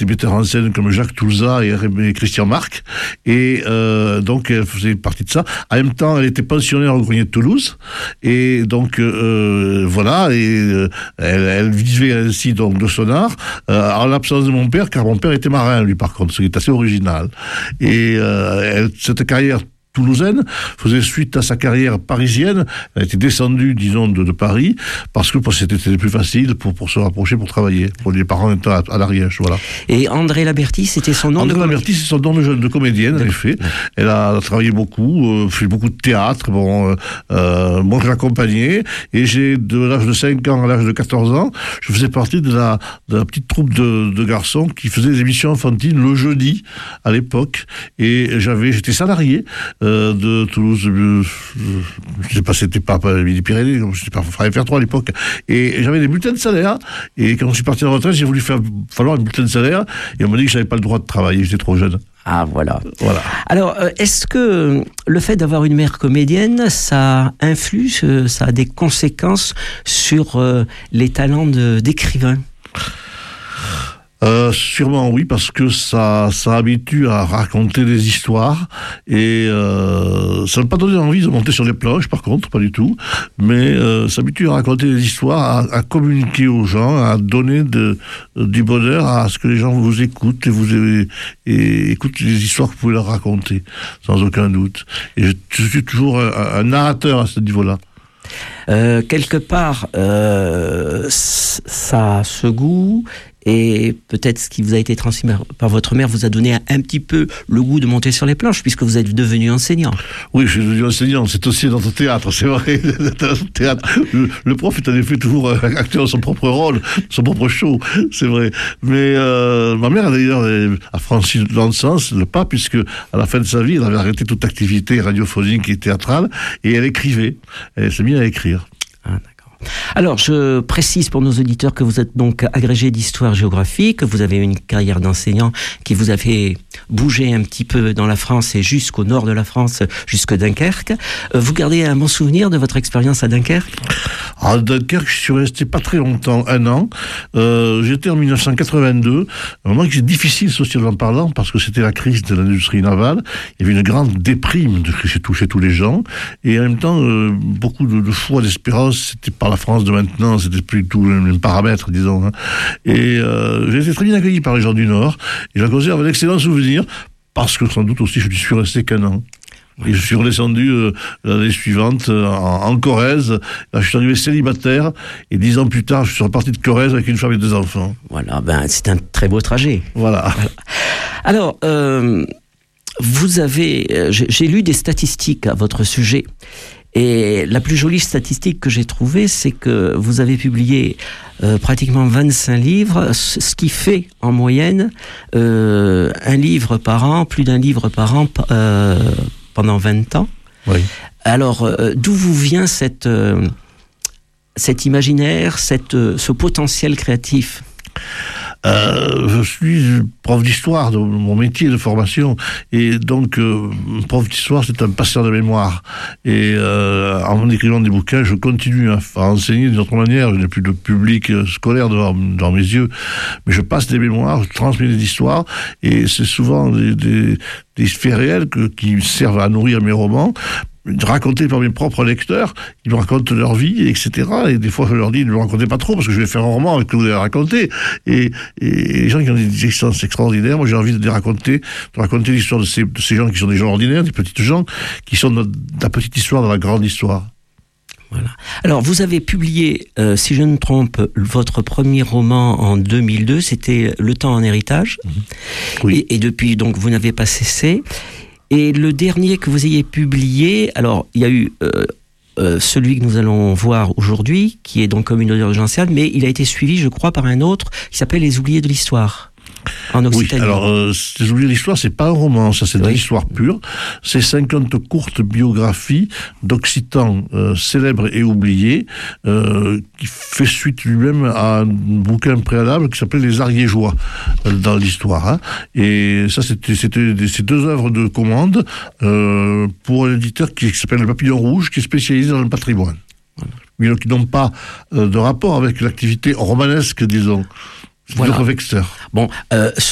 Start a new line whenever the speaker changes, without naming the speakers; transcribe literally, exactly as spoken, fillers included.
des metteurs en scène comme Jacques Toulza et, et Christian Marc. Et euh, donc, elle faisait partie de ça. En même temps, elle était pensionnaire au Grenier de Toulouse. Et donc, euh, voilà, et euh, elle, elle vivait ainsi donc de son art, euh, en l'absence de mon père, car mon père était marin, lui, par contre, ce qui est assez original. Et euh, elle, cette carrière toulousaine faisait suite à sa carrière parisienne. Elle a été descendue, disons, de, de Paris, parce que c'était, c'était plus facile pour, pour se rapprocher, pour travailler. Pour les parents étant à, à l'Ariège, voilà.
Et André Laberty, c'était son nom
André
de
Laberty, c'est son nom de, jeune, de comédienne, en effet. Elle a travaillé beaucoup, euh, fait beaucoup de théâtre. Bon, euh, moi, je l'accompagnais, et j'ai, de l'âge de cinq ans à l'âge de quatorze ans, je faisais partie de la, de la petite troupe de, de garçons qui faisaient des émissions enfantines le jeudi, à l'époque. Et j'avais, j'étais salarié Euh, de Toulouse, euh, je sais pas, c'était pas, pas Midi-Pyrénées, je sais pas, F R trois à l'époque, et j'avais des bulletins de salaire, et quand je suis parti à la retraite, j'ai voulu faire falloir un bulletin de salaire, et on m'a dit que j'avais pas le droit de travailler, j'étais trop jeune.
Ah, voilà.
Voilà.
Alors, euh, est-ce que le fait d'avoir une mère comédienne, ça influe, ça a des conséquences sur euh, les talents de, d'écrivain ?
Euh, sûrement oui, parce que ça, ça habitue à raconter des histoires, et euh, ça ne m'a pas donné envie de monter sur les planches, par contre, pas du tout, mais euh, ça habitue à raconter des histoires, à, à communiquer aux gens, à donner de, du bonheur à ce que les gens vous écoutent et vous et, et écoutent les histoires que vous pouvez leur raconter, sans aucun doute. Et je, je suis toujours un, un narrateur à ce niveau-là.
Euh, quelque part, euh, ça a ce goût, et peut-être ce qui vous a été transmis par votre mère vous a donné un, un petit peu le goût de monter sur les planches, puisque vous êtes devenu enseignant.
Oui, je suis devenu enseignant, c'est aussi dans le théâtre, c'est vrai. théâtre. Le, le prof est en effet toujours acteur de son propre rôle, son propre show, c'est vrai. Mais euh, ma mère, d'ailleurs, a franchi dans le sens, le pas, puisque à la fin de sa vie, elle avait arrêté toute activité radiophonique et théâtrale, et elle écrivait. Elle s'est mise à écrire.
Ah, d'accord. Alors, je précise pour nos auditeurs que vous êtes donc agrégé d'histoire-géographie, que vous avez une carrière d'enseignant qui vous a fait bouger un petit peu dans la France et jusqu'au nord de la France, jusque Dunkerque. Vous gardez un bon souvenir de votre expérience à Dunkerque ?
À Dunkerque, je suis resté pas très longtemps, un an. Euh, j'étais en dix-neuf cent quatre-vingt-deux, un moment qui est difficile socialement parlant, parce que c'était la crise de l'industrie navale. Il y avait une grande déprime de, chez, tous, chez tous les gens, et en même temps, euh, beaucoup de, de foi, d'espérance. C'était pas la France de maintenant, c'était plus du tout le même paramètre, disons. Hein. Et euh, j'ai été très bien accueilli par les gens du Nord, et j'en conserve un excellent souvenir, parce que sans doute aussi je ne suis resté qu'un an. Et je suis redescendu euh, l'année suivante euh, en, en Corrèze. Là, je suis arrivé célibataire, et dix ans plus tard, je suis reparti de Corrèze avec une femme et deux enfants.
Voilà, ben c'est un très beau trajet.
Voilà.
voilà. Alors, euh, vous avez, euh, j'ai, j'ai lu des statistiques à votre sujet. Et la plus jolie statistique que j'ai trouvée, c'est que vous avez publié euh, pratiquement vingt-cinq livres, ce qui fait en moyenne euh, un livre par an, plus d'un livre par an euh, pendant vingt ans.
Oui.
Alors, euh, d'où vous vient cette, euh, cet imaginaire, cette, euh, ce potentiel créatif ?
Euh, je suis prof d'histoire de mon métier de formation, et donc euh, prof d'histoire, c'est un passeur de mémoire, et euh, en écrivant des bouquins, je continue à, à enseigner d'une autre manière. Je n'ai plus de public scolaire devant, devant mes yeux, mais je passe des mémoires, je transmets des histoires, et c'est souvent des, des, des faits réels que, qui servent à nourrir mes romans, racontés par mes propres lecteurs. Ils me racontent leur vie, et cetera. Et des fois, je leur dis, ne me racontez pas trop, parce que je vais faire un roman avec ce que vous avez raconté. Et, et les gens qui ont des existences extraordinaires, moi, j'ai envie de les raconter, de raconter l'histoire de ces, de ces gens qui sont des gens ordinaires, des petites gens, qui sont de la petite histoire dans la grande histoire.
Voilà. Alors, vous avez publié, euh, si je ne me trompe, votre premier roman en deux mille deux, c'était Le temps en héritage. Mmh.
Oui.
Et, et depuis, donc, vous n'avez pas cessé. Et le dernier que vous ayez publié, alors il y a eu euh, euh, celui que nous allons voir aujourd'hui, qui est donc Communauté urgentiale, mais il a été suivi, je crois, par un autre qui s'appelle Les oubliés de l'histoire. En Occitanie.
Oui, alors, euh, Les oubliés de l'histoire, c'est pas un roman, ça, c'est de
oui.
l'histoire pure. C'est cinquante courtes biographies d'Occitans euh, célèbres et oubliés, euh, qui fait suite lui-même à un bouquin préalable qui s'appelait Les Ariégeois, euh, dans l'histoire. Hein. Et ça, c'était, c'était des, ces deux œuvres de commande euh, pour un éditeur qui s'appelle Le Papillon Rouge, qui est spécialisé dans le patrimoine. Voilà. Mais qui n'ont pas euh, de rapport avec l'activité romanesque, disons. C'est
voilà.
d'autres vecteurs.
Bon, euh,